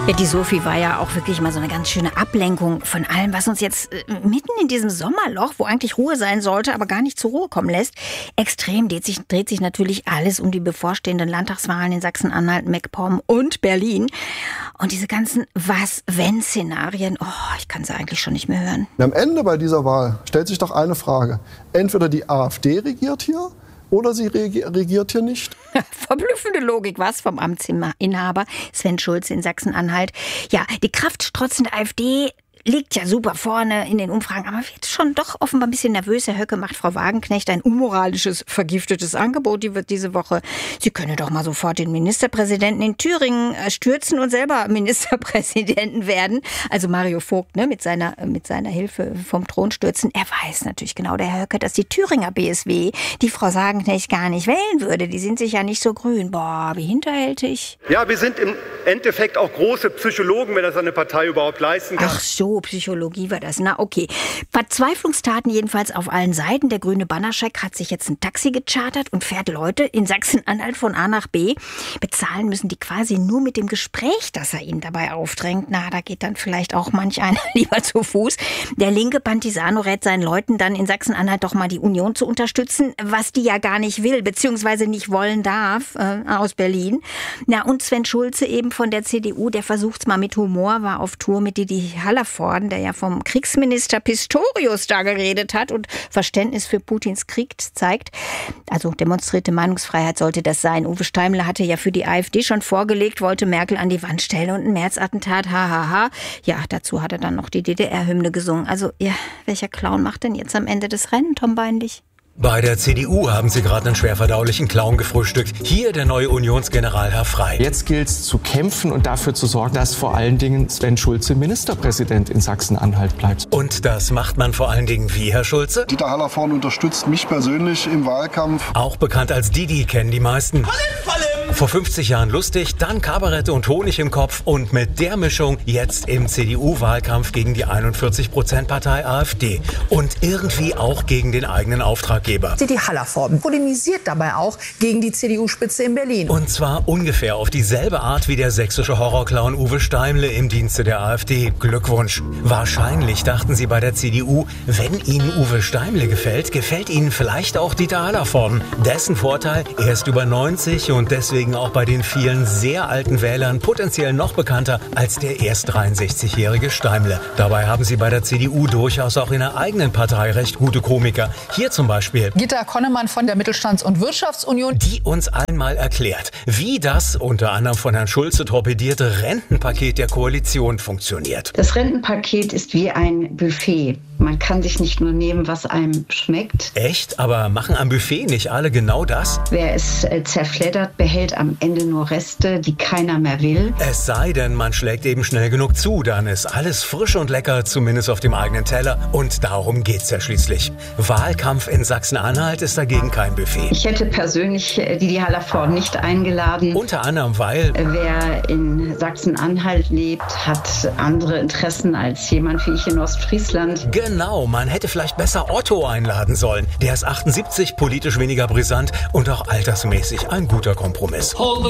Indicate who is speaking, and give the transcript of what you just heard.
Speaker 1: Ja, die Sophie war ja auch wirklich mal so eine ganz schöne Ablenkung von allem, was uns jetzt mitten in diesem Sommerloch, wo eigentlich Ruhe sein sollte, aber gar nicht zur Ruhe kommen lässt. Extrem dreht sich natürlich alles um die bevorstehenden Landtagswahlen in Sachsen-Anhalt, MacPom und Berlin. Und diese ganzen Was-Wenn-Szenarien, ich kann sie eigentlich schon nicht mehr hören.
Speaker 2: Am Ende bei dieser Wahl stellt sich doch eine Frage. Entweder die AfD regiert hier oder sie regiert hier nicht.
Speaker 1: Verblüffende Logik, was? Vom Amtsinhaber Sven Schulze in Sachsen-Anhalt. Ja, die kraftstrotzende AfD liegt ja super vorne in den Umfragen, aber wird schon doch offenbar ein bisschen nervös. Herr Höcke macht Frau Wagenknecht ein unmoralisches, vergiftetes Angebot. Die wird diese Woche, sie könne doch mal sofort den Ministerpräsidenten in Thüringen stürzen und selber Ministerpräsidenten werden. Also Mario Vogt, ne, mit seiner Hilfe vom Thron stürzen. Er weiß natürlich genau, der Herr Höcke, dass die Thüringer BSW die Frau Wagenknecht gar nicht wählen würde. Die sind sich ja nicht so grün. Boah, wie hinterhältig.
Speaker 3: Ja, wir sind im Endeffekt auch große Psychologen, wenn das eine Partei überhaupt leisten kann.
Speaker 1: Ach so, Psychologie war das. Na okay. Verzweiflungstaten jedenfalls auf allen Seiten. Der grüne Banaschek hat sich jetzt ein Taxi gechartert und fährt Leute in Sachsen-Anhalt von A nach B. Bezahlen müssen die quasi nur mit dem Gespräch, das er ihnen dabei aufdrängt. Na, da geht dann vielleicht auch manch einer lieber zu Fuß. Der linke Pantisano rät seinen Leuten dann in Sachsen-Anhalt doch mal die Union zu unterstützen, was die ja gar nicht will, beziehungsweise nicht wollen darf, aus Berlin. Na, und Sven Schulze eben von der CDU, der versucht's mal mit Humor, war auf Tour mit Didi Hallervorden, der ja vom Kriegsminister Pistorius da geredet hat und Verständnis für Putins Krieg zeigt. Also demonstrierte Meinungsfreiheit sollte das sein. Uwe Steimle hatte ja für die AfD schon vorgelegt, wollte Merkel an die Wand stellen und ein Märzattentat, hahaha. Ja, dazu hat er dann noch die DDR-Hymne gesungen. Also, ja, welcher Clown macht denn jetzt am Ende das Rennen, Tom Beinlich?
Speaker 4: Bei der CDU haben sie gerade einen schwerverdaulichen Clown gefrühstückt. Hier der neue Unionsgeneral Herr Frey.
Speaker 5: Jetzt gilt es zu kämpfen und dafür zu sorgen, dass vor allen Dingen Sven Schulze Ministerpräsident in Sachsen-Anhalt bleibt.
Speaker 4: Und das macht man vor allen Dingen wie, Herr Schulze?
Speaker 2: Dieter Hallervorden unterstützt mich persönlich im Wahlkampf.
Speaker 4: Auch bekannt als Didi kennen die meisten. Vor 50 Jahren lustig, dann Kabarett und Honig im Kopf und mit der Mischung jetzt im CDU-Wahlkampf gegen die 41%-Partei AfD und irgendwie auch gegen den eigenen Auftraggeber.
Speaker 6: Didi Hallervorden polemisiert dabei auch gegen die CDU-Spitze in Berlin.
Speaker 4: Und zwar ungefähr auf dieselbe Art wie der sächsische Horrorclown Uwe Steimle im Dienste der AfD. Glückwunsch. Wahrscheinlich dachten sie bei der CDU, wenn ihnen Uwe Steimle gefällt, gefällt ihnen vielleicht auch Dieter Hallervorden. Dessen Vorteil, er ist über 90 und deswegen auch bei den vielen sehr alten Wählern potenziell noch bekannter als der erst 63-jährige Steimle. Dabei haben sie bei der CDU durchaus auch in der eigenen Partei recht gute Komiker. Hier zum Beispiel
Speaker 6: Gitta Konnemann von der Mittelstands- und Wirtschaftsunion,
Speaker 4: die uns einmal erklärt, wie das unter anderem von Herrn Schulze torpedierte Rentenpaket der Koalition funktioniert.
Speaker 7: Das Rentenpaket ist wie ein Buffet. Man kann sich nicht nur nehmen, was einem schmeckt.
Speaker 4: Echt? Aber machen am Buffet nicht alle genau das?
Speaker 7: Wer es zerfleddert, behält am Ende nur Reste, die keiner mehr will.
Speaker 4: Es sei denn, man schlägt eben schnell genug zu, dann ist alles frisch und lecker, zumindest auf dem eigenen Teller. Und darum geht's ja schließlich. Wahlkampf in Sachsen-Anhalt ist dagegen kein Buffet.
Speaker 7: Ich hätte persönlich Didi Hallervorden nicht eingeladen.
Speaker 4: Unter anderem, weil
Speaker 7: wer in Sachsen-Anhalt lebt, hat andere Interessen als jemand wie ich in Ostfriesland.
Speaker 4: Genau, man hätte vielleicht besser Otto einladen sollen. Der ist 78, politisch weniger brisant und auch altersmäßig ein guter Kompromiss.